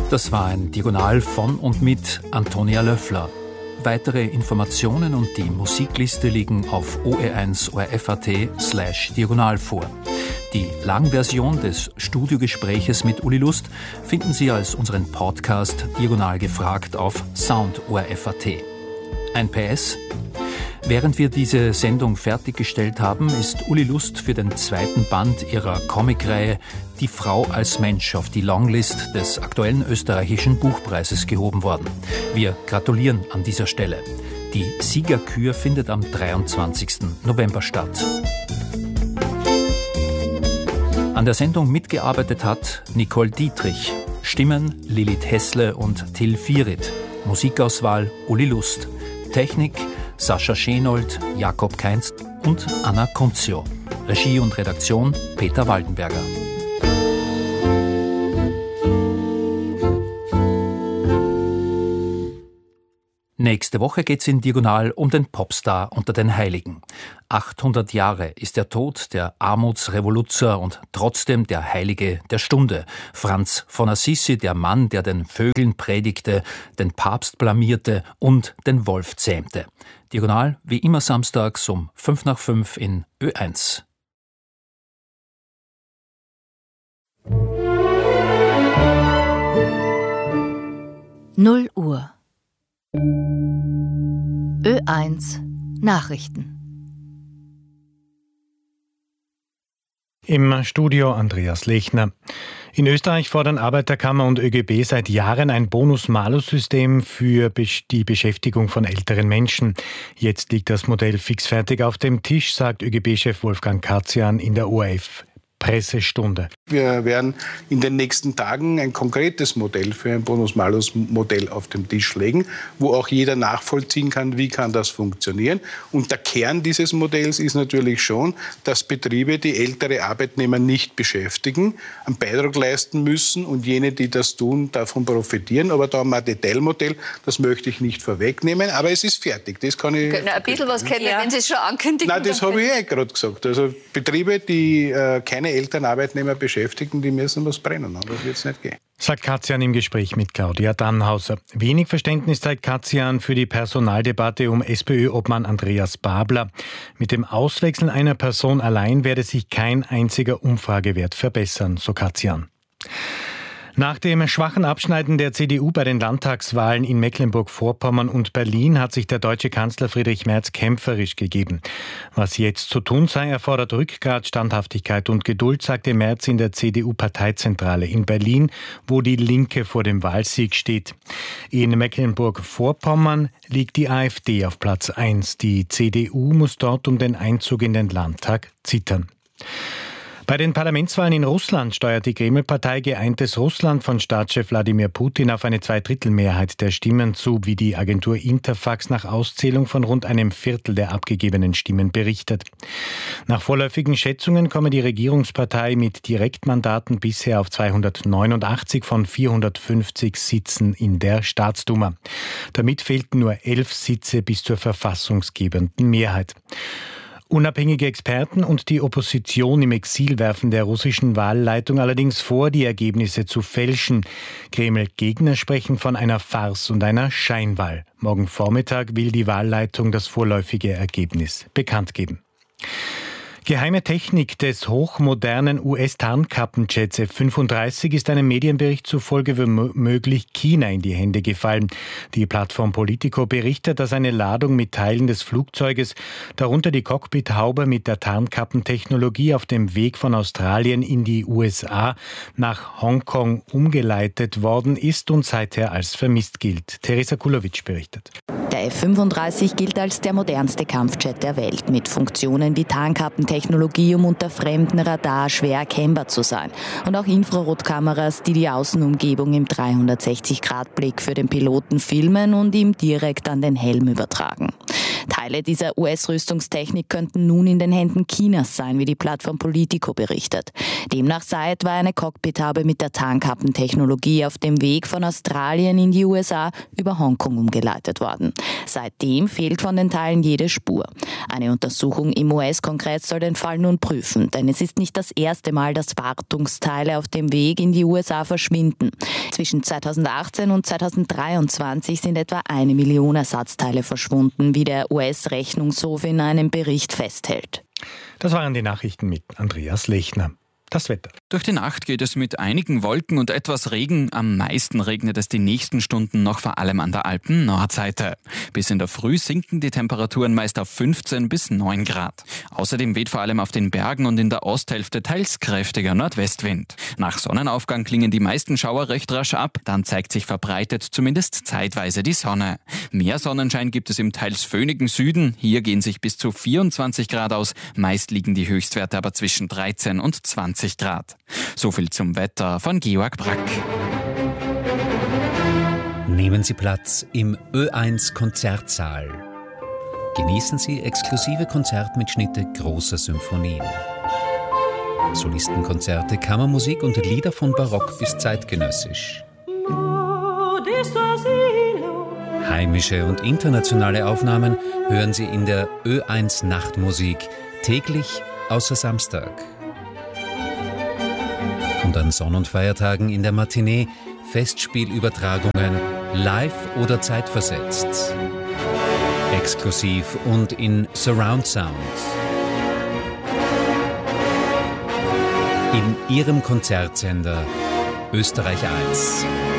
Das war ein Diagonal von und mit Antonia Löffler. Weitere Informationen und die Musikliste liegen auf OE1 ORF.at/diagonal vor. Die Langversion des Studiogespräches mit Uli Lust finden Sie als unseren Podcast Diagonal gefragt auf Sound.ORF.at. Ein PS: Während wir diese Sendung fertiggestellt haben, ist Uli Lust für den zweiten Band ihrer Comicreihe Die Frau als Mensch auf die Longlist des aktuellen österreichischen Buchpreises gehoben worden. Wir gratulieren an dieser Stelle. Die Siegerkür findet am 23. November statt. An der Sendung mitgearbeitet hat Nicole Dietrich. Stimmen Lilith Hessle und Till Fierit. Musikauswahl Uli Lust. Technik Sascha Schenold, Jakob Keinz und Anna Kunzio. Regie und Redaktion Peter Waldenberger. Nächste Woche geht's in Diagonal um den Popstar unter den Heiligen. 800 Jahre ist der Tod der Armutsrevoluzer und trotzdem der Heilige der Stunde. Franz von Assisi, der Mann, der den Vögeln predigte, den Papst blamierte und den Wolf zähmte. Diagonal wie immer samstags um 5:05 in Ö1. Uhr. Ö1 Nachrichten. Im Studio Andreas Lechner. In Österreich fordern Arbeiterkammer und ÖGB seit Jahren ein Bonus-Malus-System für die Beschäftigung von älteren Menschen. Jetzt liegt das Modell fixfertig auf dem Tisch, sagt ÖGB-Chef Wolfgang Katzian in der ORF-Pressestunde. Wir werden in den nächsten Tagen ein konkretes Modell für ein Bonus-Malus-Modell auf den Tisch legen, wo auch jeder nachvollziehen kann, wie kann das funktionieren. Und der Kern dieses Modells ist natürlich schon, dass Betriebe, die ältere Arbeitnehmer nicht beschäftigen, einen Beitrag leisten müssen und jene, die das tun, davon profitieren. Aber da haben wir ein Detailmodell, das möchte ich nicht vorwegnehmen, aber es ist fertig. Das kann ich. Ein bisschen was kennen, wenn Sie es schon ankündigen. Nein, das habe ich gerade gesagt. Also Betriebe, die keine älteren Arbeitnehmer beschäftigen, die müssen was brennen. Das wird es nicht gehen. Sagt Katzian im Gespräch mit Claudia Dannhauser. Wenig Verständnis zeigt Katzian für die Personaldebatte um SPÖ-Obmann Andreas Babler. Mit dem Auswechseln einer Person allein werde sich kein einziger Umfragewert verbessern, so Katzian. Nach dem schwachen Abschneiden der CDU bei den Landtagswahlen in Mecklenburg-Vorpommern und Berlin hat sich der deutsche Kanzler Friedrich Merz kämpferisch gegeben. Was jetzt zu tun sei, erfordert Rückgrat, Standhaftigkeit und Geduld, sagte Merz in der CDU-Parteizentrale in Berlin, wo die Linke vor dem Wahlsieg steht. In Mecklenburg-Vorpommern liegt die AfD auf Platz 1. Die CDU muss dort um den Einzug in den Landtag zittern. Bei den Parlamentswahlen in Russland steuert die Kreml-Partei Geeintes Russland von Staatschef Wladimir Putin auf eine Zweidrittelmehrheit der Stimmen zu, wie die Agentur Interfax nach Auszählung von rund einem Viertel der abgegebenen Stimmen berichtet. Nach vorläufigen Schätzungen komme die Regierungspartei mit Direktmandaten bisher auf 289 von 450 Sitzen in der Staatsduma. Damit fehlten nur 11 Sitze bis zur verfassungsgebenden Mehrheit. Unabhängige Experten und die Opposition im Exil werfen der russischen Wahlleitung allerdings vor, die Ergebnisse zu fälschen. Kreml-Gegner sprechen von einer Farce und einer Scheinwahl. Morgen Vormittag will die Wahlleitung das vorläufige Ergebnis bekannt geben. Geheime Technik des hochmodernen US-Tarnkappenjets F-35 ist einem Medienbericht zufolge womöglich China in die Hände gefallen. Die Plattform Politico berichtet, dass eine Ladung mit Teilen des Flugzeuges, darunter die Cockpithaube mit der Tarnkappentechnologie, auf dem Weg von Australien in die USA nach Hongkong umgeleitet worden ist und seither als vermisst gilt. Teresa Kulowitsch berichtet. Der F-35 gilt als der modernste Kampfjet der Welt, mit Funktionen wie Tarnkappentechnologie, um unter fremdem Radar schwer erkennbar zu sein. Und auch Infrarotkameras, die die Außenumgebung im 360-Grad-Blick für den Piloten filmen und ihm direkt an den Helm übertragen. Teile dieser US-Rüstungstechnik könnten nun in den Händen Chinas sein, wie die Plattform Politico berichtet. Demnach sei etwa eine Cockpithaube mit der Tarnkappentechnologie auf dem Weg von Australien in die USA über Hongkong umgeleitet worden. Seitdem fehlt von den Teilen jede Spur. Eine Untersuchung im US-Kongress soll den Fall nun prüfen, denn es ist nicht das erste Mal, dass Wartungsteile auf dem Weg in die USA verschwinden. Zwischen 2018 und 2023 sind etwa 1 Million Ersatzteile verschwunden, wie der US-Rechnungshof in einem Bericht festhält. Das waren die Nachrichten mit Andreas Lechner. Das Wetter. Durch die Nacht geht es mit einigen Wolken und etwas Regen. Am meisten regnet es die nächsten Stunden noch vor allem an der Alpen-Nordseite. Bis in der Früh sinken die Temperaturen meist auf 15 bis 9 Grad. Außerdem weht vor allem auf den Bergen und in der Osthälfte teils kräftiger Nordwestwind. Nach Sonnenaufgang klingen die meisten Schauer recht rasch ab. Dann zeigt sich verbreitet zumindest zeitweise die Sonne. Mehr Sonnenschein gibt es im teils föhnigen Süden. Hier gehen sich bis zu 24 Grad aus. Meist liegen die Höchstwerte aber zwischen 13 und 20 Grad. So viel zum Wetter von Georg Brack. Nehmen Sie Platz im Ö1 Konzertsaal. Genießen Sie exklusive Konzertmitschnitte großer Symphonien. Solistenkonzerte, Kammermusik und Lieder von Barock bis zeitgenössisch. Heimische und internationale Aufnahmen hören Sie in der Ö1 Nachtmusik täglich außer Samstag. Und an Sonn- und Feiertagen in der Matinee Festspielübertragungen live oder zeitversetzt. Exklusiv und in Surround Sound. In Ihrem Konzertsender Österreich 1.